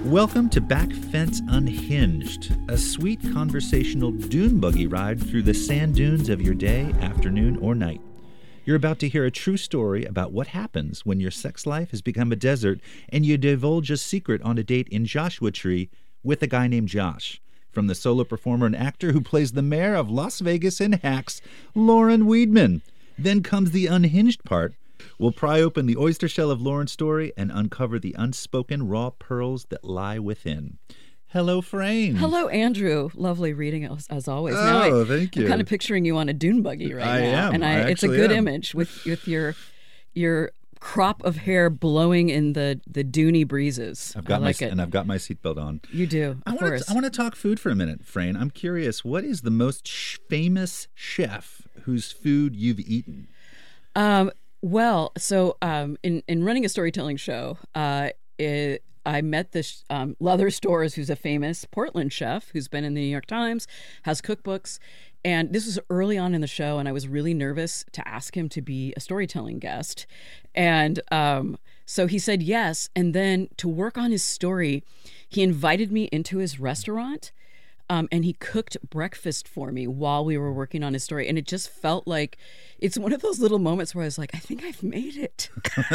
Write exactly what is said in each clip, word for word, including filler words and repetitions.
Welcome to Back Fence Unhinged, a sweet conversational dune buggy ride through the sand dunes of your day, afternoon, or night. You're about to hear a true story about what happens when your sex life has become a desert and you divulge a secret on a date in Joshua Tree with a guy named Josh. From the solo performer and actor who plays the mayor of Las Vegas in Hacks, Lauren Weedman. Then comes the unhinged part. We'll pry open the oyster shell of Lauren's story and uncover the unspoken raw pearls that lie within. Hello, Frayne. Hello, Andrew. Lovely reading as, as always. Oh, now I, thank you. I'm kind of picturing you on a dune buggy right I now. am. And I, I it's a good am. image with, with your your crop of hair blowing in the, the duney breezes. I've got I like my it. and I've got my seatbelt on. You do, I of want course. to I want to talk food for a minute, Frayne. I'm curious, what is the most sh- famous chef whose food you've eaten? Um, well, so um, in, in running a storytelling show, uh, it, I met this um, Leather Stores, who's a famous Portland chef who's been in the New York Times, has cookbooks. And this was early on in the show, and I was really nervous to ask him to be a storytelling guest. And um, so he said yes. And then to work on his story, he invited me into his restaurant. Um, and he cooked breakfast for me while we were working on his story. And it just felt like it's one of those little moments where I was like, I think I've made it.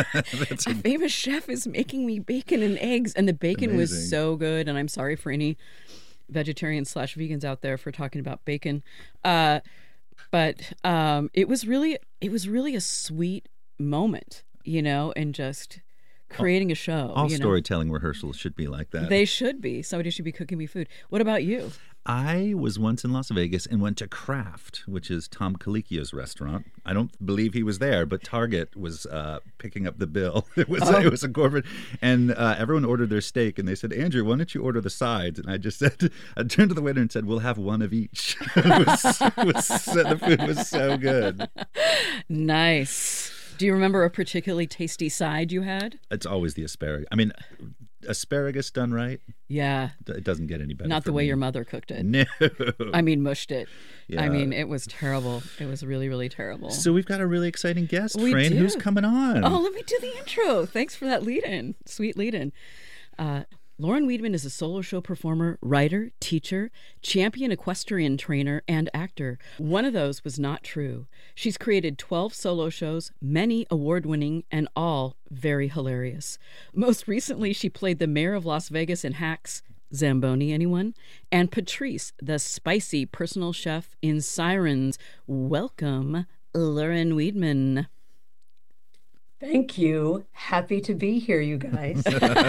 A famous chef is making me bacon and eggs. And the bacon Amazing. was so good. And I'm sorry for any vegetarians slash vegans out there for talking about bacon. Uh, but um, it was really, it was really a sweet moment, you know, and just creating a show. All you know? storytelling rehearsals should be like that. They should be. Somebody should be cooking me food. What about you? I was once in Las Vegas and went to Kraft, which is Tom Colicchio's restaurant. I don't believe he was there, but Target was uh, picking up the bill. It was Oh. it was a corporate, and uh, everyone ordered their steak, and they said, "Andrew, why don't you order the sides?" And I just said, I turned to the waiter and said, "We'll have one of each." it was, it was so, the food was so good. Nice. Do you remember a particularly tasty side you had? It's always the asparagus. I mean, asparagus done right, Yeah. it doesn't get any better. Not for the way me. your mother cooked it. No. I mean, mushed it. Yeah. I mean, it was terrible. It was really, really terrible. So we've got a really exciting guest, We Frayne. do. Who's coming on? Oh, let me do the intro. Thanks for that lead-in. Sweet lead-in. Uh, Lauren Weedman is a solo show performer, writer, teacher, champion equestrian trainer, and actor. One of those was not true. She's created twelve solo shows, many award-winning, and all very hilarious. Most recently, she played the mayor of Las Vegas in Hacks, Zamboni, anyone? And Patrice, the spicy personal chef in Sirens. Welcome, Lauren Weedman. Thank you. Happy to be here, you guys.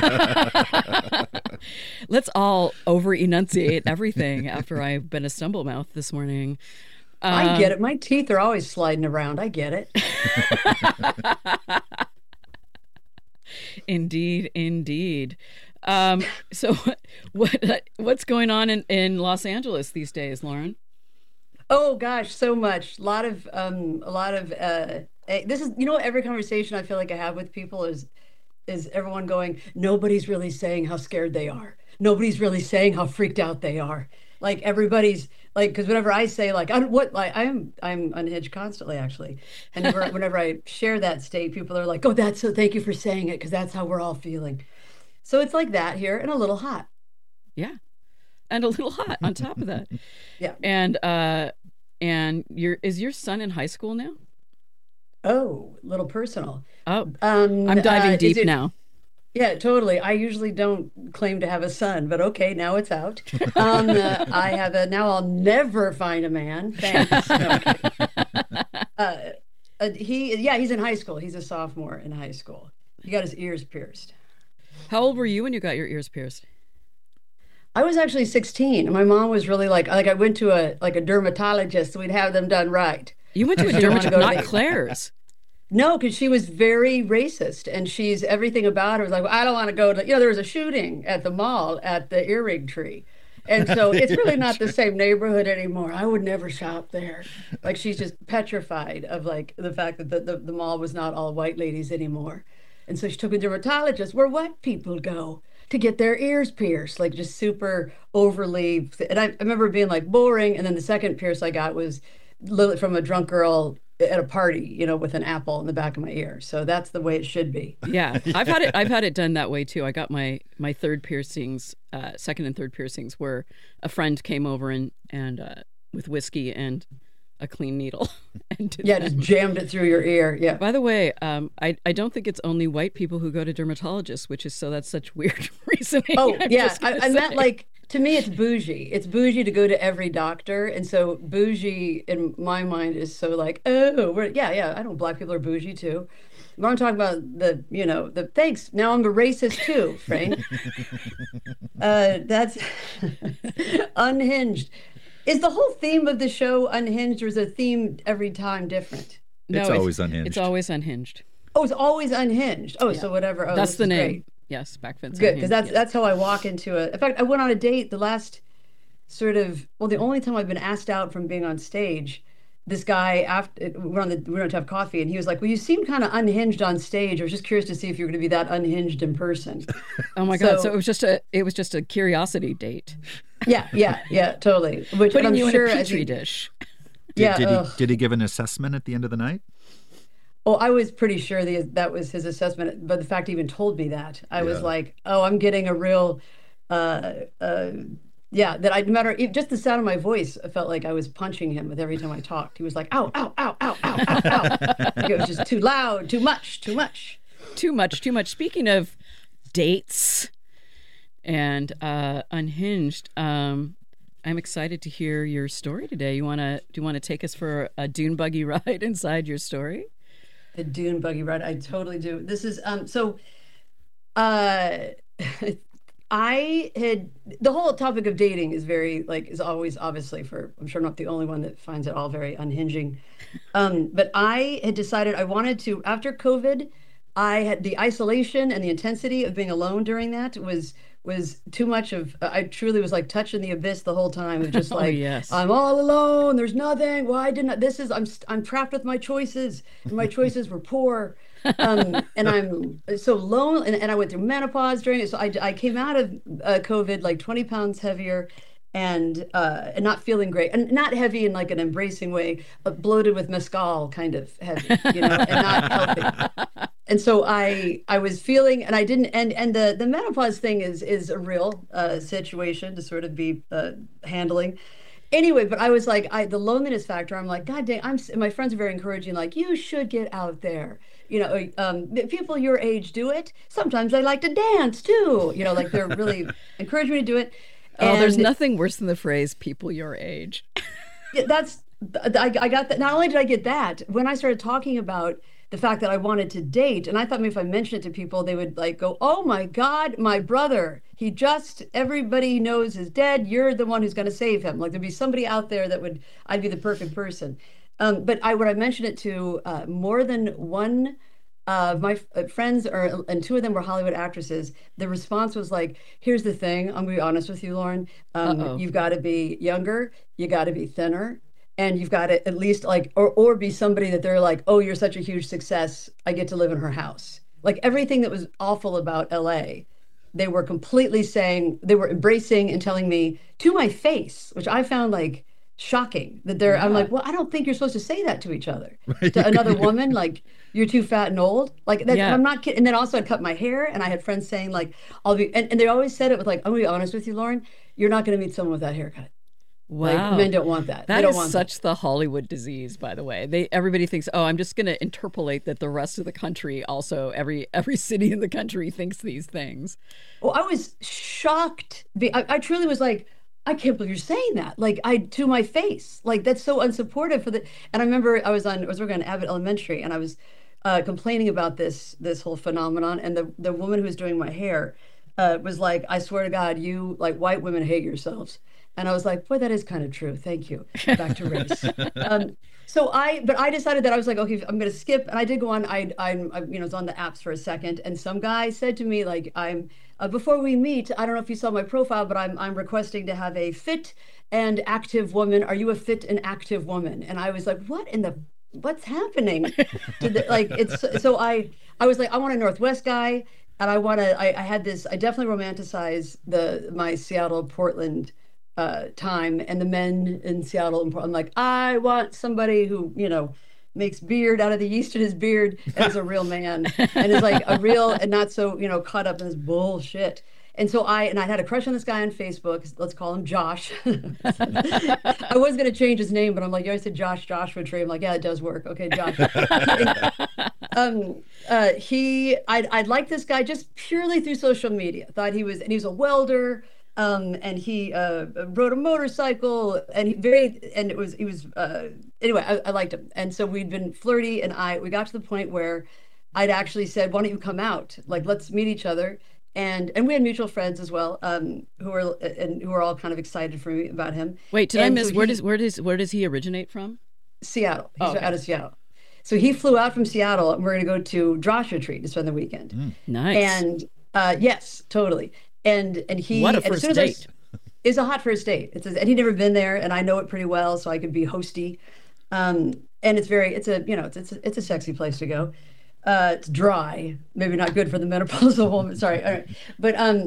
Let's all over enunciate everything after I've been a stumble mouth this morning. I get it. My teeth are always sliding around. I get it. Indeed, indeed. Um, so what, what what's going on in, in Los Angeles these days, Lauren? Oh gosh, so much. A lot of um, a lot of. Uh, eh, this is you know every conversation I feel like I have with people is is everyone going, nobody's really saying how scared they are. Nobody's really saying how freaked out they are. Like everybody's like, because whenever I say like, I'm what like I'm I'm unhinged constantly actually, and whenever, whenever I share that state, people are like, oh, that's so. Thank you for saying it because that's how we're all feeling. So it's like that here and a little hot. Yeah, and a little hot on top of that. Yeah. And uh, and your is your son in high school now? Oh, little personal. Oh, Um, I'm diving uh, is deep it- now. Yeah, totally. I usually don't claim to have a son, but okay, now it's out. Um, uh, I have a, now I'll never find a man. Thanks. No, I'm kidding. uh, uh, he, yeah, he's in high school. He's a sophomore in high school. He got his ears pierced. How old were you when you got your ears pierced? I was actually sixteen. My mom was really like, like I went to a, like a dermatologist, so we'd have them done right. You went to a She didn't wanna dermatologist, go to not the- Claire's. No, because she was very racist, and she's everything about her was like, well, I don't want to go to. You know, there was a shooting at the mall at the earring tree, and so it's really not the same neighborhood anymore. I would never shop there. Like she's just petrified of like the fact that the, the, the mall was not all white ladies anymore, and so she took a dermatologist where white people go to get their ears pierced, like just super overly. And I, I remember being like boring, and then the second pierce I got was li- from a drunk girl at a party, you know, with an apple in the back of my ear. So that's the way it should be. Yeah, I've had it. I've had it done that way too. I got my my third piercings, uh, second and third piercings, where a friend came over and and uh, with whiskey and a clean needle. and did Yeah, that. just jammed it through your ear. Yeah. By the way, um, I I don't think it's only white people who go to dermatologists, which is so that's such weird reasoning. Oh I'm yeah, just I, gonna I meant say. like to me it's bougie. It's bougie to go to every doctor, and so bougie in my mind is so like oh we're yeah yeah I know black people are bougie too. But I'm talking about the you know the thanks. Now I'm a racist too, Frank. uh, that's unhinged. Is the whole theme of the show unhinged, or is the theme every time different? No, It's always unhinged. It's always unhinged. Oh, it's always unhinged. Oh, so whatever. Oh, That's this the is name. great. Yes, backfence. Good, because unhinged, that's yes. that's how I walk into it. In fact, I went on a date the last sort of well, the only time I've been asked out from being on stage. This guy after we were on the we went to have coffee, and he was like, "Well, you seem kind of unhinged on stage. I was just curious to see if you were going to be that unhinged in person." Oh my god! So- So it was just a it was just a curiosity date. Yeah, yeah, yeah, totally. Which Putting I'm you sure in a as petri he- dish. Did, yeah. did, he, ugh. did he give an assessment at the end of the night? Oh, I was pretty sure that that was his assessment, but the fact he even told me that, I was Yeah. like, "Oh, I'm getting a real." Uh, uh, Yeah, that I no matter if just the sound of my voice, I felt like I was punching him with every time I talked. He was like, "Ow, ow, ow, ow, ow, ow, ow!" Like it was just too loud, too much, too much. Too much, too much. Speaking of dates and uh, unhinged, um, I'm excited to hear your story today. You wanna do you want to take us for a dune buggy ride inside your story? The dune buggy ride, I totally do. This is um so, uh, I had the whole topic of dating is very like is always obviously for I'm sure I'm not the only one that finds it all very unhinging. Um, but I had decided I wanted to after COVID, I had the isolation and the intensity of being alone during that was was too much of I truly was like touching the abyss the whole time of just Oh, like yes. I'm all alone, there's nothing. Why didn't I, this is I'm st- I'm trapped with my choices and my choices were poor. um, and I'm so lonely, and, and I went through menopause during it. So I, I came out of uh, COVID like twenty pounds heavier, and uh, and not feeling great, and not heavy in like an embracing way, but bloated with mescal kind of heavy, you know, and not healthy. And so I I was feeling, and I didn't, and and the the menopause thing is is a real uh, situation to sort of be uh, handling. Anyway, but I was like, I the loneliness factor. I'm like, God dang, I'm. And my friends are very encouraging, like, you should get out there. You know, um, people your age do it. Sometimes they like to dance too. You know, like they're really encouraging me to do it. Oh, there's And nothing worse than the phrase "people your age." yeah, that's I, I got that. Not only did I get that, when I started talking about the fact that I wanted to date, and I thought maybe if I mentioned it to people, they would like go, "Oh my God, my brother! He just everybody knows is dead. You're the one who's going to save him." Like there'd be somebody out there that would I'd be the perfect person. Um, but I when I mentioned it to uh, more than one uh, my f- friends, or and two of them were Hollywood actresses. The response was like, "Here's the thing. I'm gonna be honest with you, Lauren. Um, Uh-oh. you've got to be younger. You got to be thinner." And you've got to at least like, or or be somebody that they're like, oh, you're such a huge success. I get to live in her house. Like everything that was awful about L A, they were completely saying, they were embracing and telling me to my face, which I found like shocking that they're, I'm Yeah. like, well, I don't think you're supposed to say that to each other, to another woman, like you're too fat and old. Like that, Yeah. I'm not kidding. And then also I cut my hair, and I had friends saying like, I'll be, and, and they always said it with like, I'm gonna be honest with you, Lauren, you're not going to meet someone with that haircut. Like Wow. men don't want that. They That don't is want such the Hollywood disease, by the way. They everybody thinks, oh, I'm just going to interpolate that the rest of the country also every every city in the country thinks these things. Well, I was shocked. Be- I, I truly was like, I can't believe you're saying that. Like, I to my face. Like, that's so unsupportive for the. And I remember I was on, I was working on Abbott Elementary, and I was uh, complaining about this this whole phenomenon. And the the woman who was doing my hair uh, was like, I swear to God, you like white women hate yourselves. And I was like, boy, that is kind of true. Thank you. Back to race. um, so I, but I decided that I was like, okay, I'm going to skip. And I did go on. I, I'm, I, you know, was on the apps for a second, and some guy said to me, like, I'm uh, before we meet. I don't know if you saw my profile, but I'm, I'm requesting to have a fit and active woman. Are you a fit and active woman? And I was like, what in the, what's happening? to the, like, it's so I, I was like, I want a Northwest guy, and I want to. I, I had this. I definitely romanticize the my Seattle, Portland uh time, and the men in Seattle and Portland. I'm like, I want somebody who, you know, makes beard out of the yeast in his beard, and is a real man, and is like a real and not so, you know, caught up in this bullshit. And so I and I had a crush on this guy on Facebook. Let's call him Josh. I was going to change his name, but I'm like, you always said Josh Joshua Tree. I'm like, yeah, it does work. Okay, Josh. um, uh, he, I'd, I'd liked this guy just purely through social media. Thought he was, and he was a welder. Um, and he uh, rode a motorcycle, and he very, and it was, he was, uh, anyway, I, I liked him. And so we'd been flirty, and I, we got to the point where I'd actually said, why don't you come out? Like, let's meet each other. And, and we had mutual friends as well, um, who were, and who were all kind of excited for me about him. Wait, did and I miss, so where he, does, where does, where does he originate from? Seattle. He's oh, okay. out of Seattle. So he flew out from Seattle, and we're going to go to Joshua Tree to spend the weekend. Mm. Nice. And, uh, yes, totally. And, and he, what a and first as soon as date. I, It's a hot first date. It's a, and he'd never been there, and I know it pretty well, so I could be hosty. Um, and it's very, it's a, you know, it's it's a, it's a sexy place to go. Uh, it's dry, maybe not good for the menopausal woman. Sorry, all right. But um,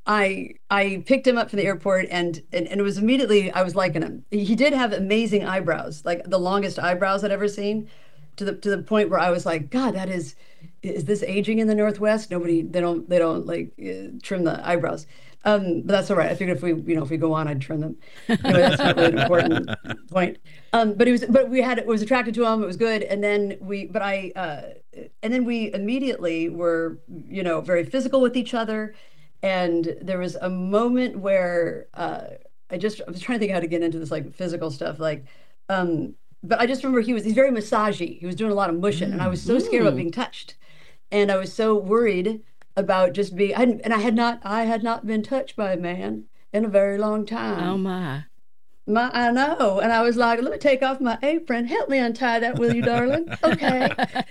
I I picked him up from the airport, and, and and it was immediately I was liking him. He did have amazing eyebrows, like the longest eyebrows I'd ever seen, to the to the point where I was like, God, that is, is this aging in the Northwest? Nobody, they don't they don't like uh, trim the eyebrows. Um, but that's all right. I figured if we, you know, if we go on, I'd trim them. Anyway, that's not really an important point. Um, but it was, but we had, it was attracted to him. It was good. And then we, but I, uh, and then we immediately were, you know, very physical with each other. And there was a moment where uh, I just, I was trying to think how to get into this like physical stuff. Like, um, but I just remember he was, he's very massagey. He was doing a lot of mushing, and I was so scared about being touched. And I was so worried about just being, I hadn't, and I had not, I had not been touched by a man in a very long time. Oh my. My, I know. And I was like, let me take off my apron. Help me untie that, will you, darling? Okay.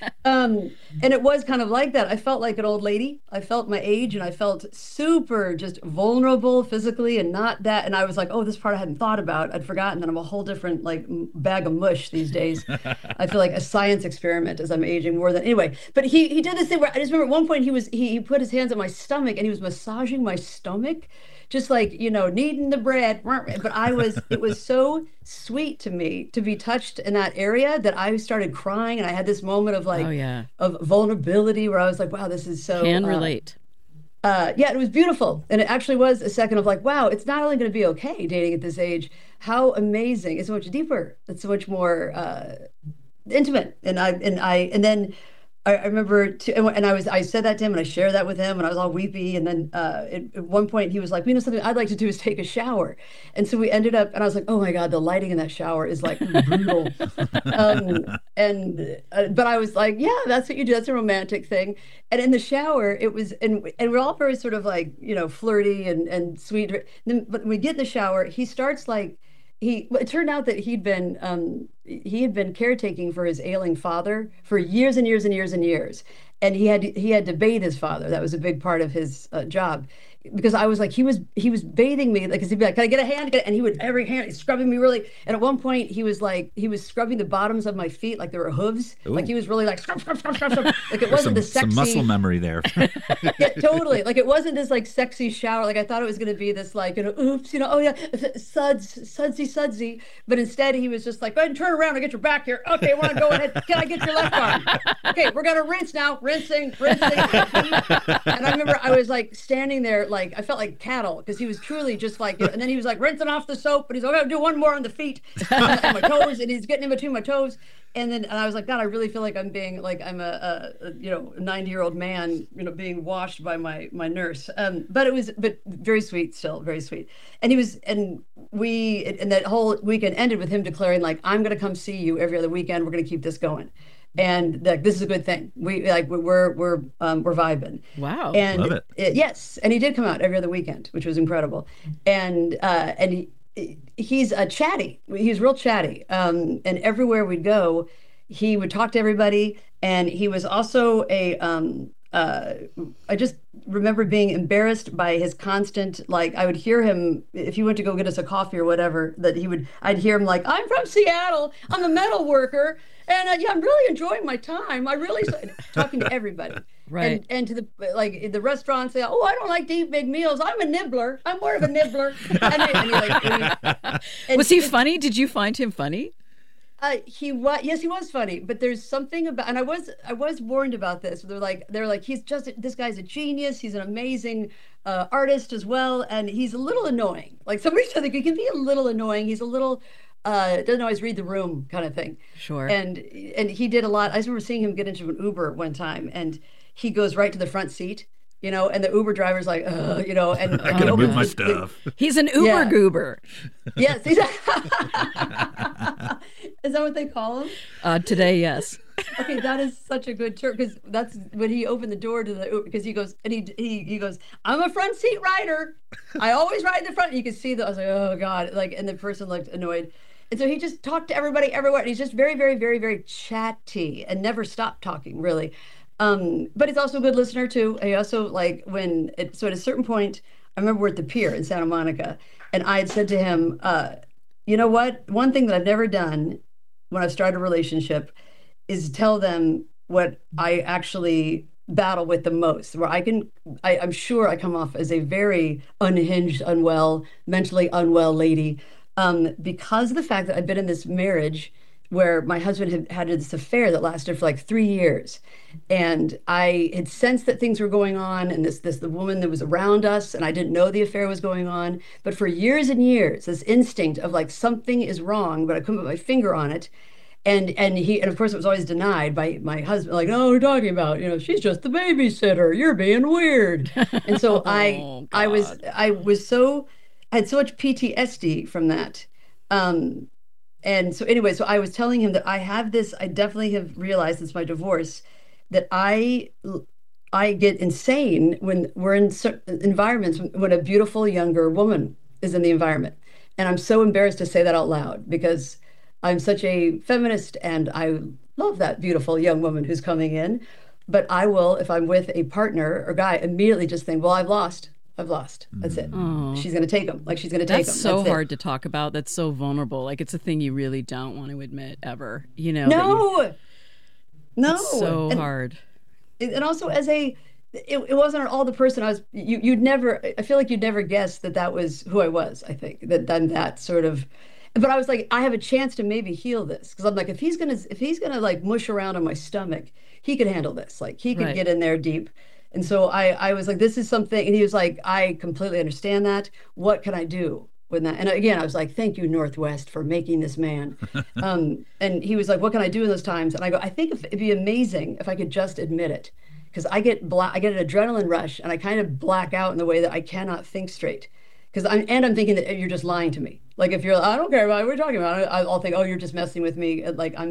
Um, and it was kind of like that. I felt like an old lady. I felt my age, and I felt super just vulnerable physically, and not that. And I was like, oh, this part I hadn't thought about. I'd forgotten that I'm a whole different like bag of mush these days. I feel like a science experiment as I'm aging more than anyway. But he he did this thing where I just remember at one point he was he, he put his hands on my stomach, and he was massaging my stomach. Just like, you know, kneading the bread. But I was, it was so sweet to me to be touched in that area that I started crying. And I had this moment of like, oh, yeah. of vulnerability where I was like, wow, this is so. Can uh, relate. Uh, yeah, it was beautiful. And it actually was a second of like, wow, it's not only going to be okay dating at this age. How amazing. It's so much deeper. It's so much more uh, intimate. And I, and I, and then, I remember, to, and I was, I said that to him, and I shared that with him, and I was all weepy. And then uh, at, at one point, he was like, "You know, something I'd like to do is take a shower." And so we ended up, and I was like, "Oh my God, the lighting in that shower is like brutal." um, and uh, but I was like, "Yeah, that's what you do. That's a romantic thing." And in the shower, it was, and and we're all very sort of like, you know, flirty and and sweet. And then, but when we get in the shower, he starts like. He, it turned out that he'd been, um, he had been caretaking for his ailing father for years and years and years and years. And he had, he had to bathe his father. That was a big part of his uh, job. Because I was like, he was, he was bathing me, like, cause he'd be like, can I get a hand? And he would, every hand, he's scrubbing me really. And at one point he was like, he was scrubbing the bottoms of my feet, like there were hooves. Ooh. Like he was really like, scrub, scrub, scrub, scrub, scrub. Like it wasn't some, the sexy. Some muscle memory there. Yeah, totally. Like it wasn't this like sexy shower. Like I thought it was going to be this like, you know, oops, you know, oh yeah, suds, sudsy, sudsy. But instead he was just like, go ahead and turn around and get your back here. Okay, want to go ahead. Can I get your left arm? Okay, we're going to rinse now. Rinsing, rinsing. And I remember I was like standing there, like I felt like cat because he was truly just like, and then he was like rinsing off the soap, and he's like, I'm gonna do one more on the feet and my toes, and he's getting in between my toes. And then and I was like, God, I really feel like I'm being like I'm a, a, a you know ninety year old man, you know, being washed by my my nurse. Um, but it was but very sweet, still very sweet. And he was, and we, and that whole weekend ended with him declaring like, I'm gonna come see you every other weekend. We're gonna keep this going. And like, this is a good thing. We like we're we're um, we're vibing. Wow, and love it. it. Yes, and he did come out every other weekend, which was incredible. And uh, and he he's a chatty. He's real chatty. Um, and everywhere we'd go, he would talk to everybody. And he was also a. Um, uh, I just remember being embarrassed by his constant, like, I would hear him, if he went to go get us a coffee or whatever, that he would, I'd hear him like, I'm from Seattle, I'm a metal worker, and uh, yeah, I'm really enjoying my time. I really, talking to everybody. Right. And, and to the, like, the restaurants say, oh, I don't like to eat big meals. I'm a nibbler. I'm more of a nibbler. And, and, and, like, and he, and was he funny? Did you find him funny? Uh, he was, yes, he was funny, but there's something about, and I was, I was warned about this. They're like, they're like, he's just, this guy's a genius. He's an amazing uh, artist as well, and he's a little annoying. Like somebody said, he can be a little annoying. He's a little, uh, doesn't always read the room, kind of thing. Sure. And and he did a lot. I just remember seeing him get into an Uber one time, and he goes right to the front seat. You know, and the Uber driver's like, Ugh, you know, and I gotta oh, move my the, stuff. The, he's an Uber yeah. goober. Yes, he's a, is that what they call him? Uh, today, yes. Okay, that is such a good term because that's when he opened the door to the Uber because he goes and he he he goes, I'm a front seat rider. I always ride in the front. And you could see that I was like, oh God, like, and the person looked annoyed. And so he just talked to everybody everywhere. And he's just very, very, very, very chatty and never stopped talking, really. Um, but he's also a good listener too. He also like when it, so at a certain point, I remember we're at the pier in Santa Monica, and I had said to him, uh, you know what? One thing that I've never done when I've started a relationship is tell them what I actually battle with the most, where I can, I, I'm sure I come off as a very unhinged, unwell, mentally unwell lady, um, because of the fact that I've been in this marriage where my husband had had this affair that lasted for like three years. And I had sensed that things were going on, and this, this, the woman that was around us, and I didn't know the affair was going on. But for years and years, this instinct of like something is wrong, but I couldn't put my finger on it. And and he and of course it was always denied by my husband, like, no, we're talking about, you know, she's just the babysitter. You're being weird. And so I Oh, I was God. I was so I had so much P T S D from that. Um, and so anyway, so I was telling him that I have this, I definitely have realized since my divorce that I I get insane when we're in certain environments when a beautiful younger woman is in the environment. And I'm so embarrassed to say that out loud because I'm such a feminist and I love that beautiful young woman who's coming in. But I will, if I'm with a partner or guy, immediately just think, well, I've lost. I've lost. That's it. Oh. She's going to take him. Like she's going to take him. That's so That's it. hard to talk about. That's so vulnerable. Like it's a thing you really don't want to admit ever. You know. that you- No, no. It's so and, hard. and also as a, it, it wasn't at all the person I was, you, you'd never, I feel like you'd never guess that that was who I was, I think, that I'm that sort of, but I was like, I have a chance to maybe heal this. Cause I'm like, if he's going to, if he's going to like mush around on my stomach, he could handle this. Like he could Right. get in there deep. And so I, I was like, this is something, and he was like, I completely understand that. What can I do with that? And again, I was like, thank you, Northwest, for making this man. um, and he was like, what can I do in those times? And I go, I think if, it'd be amazing if I could just admit it. Because I get bla- I get an adrenaline rush and I kind of black out in the way that I cannot think straight. Because I'm and I'm thinking that you're just lying to me. Like if you're, I don't care about what we're talking about. I, I'll think, oh, you're just messing with me. Like I'm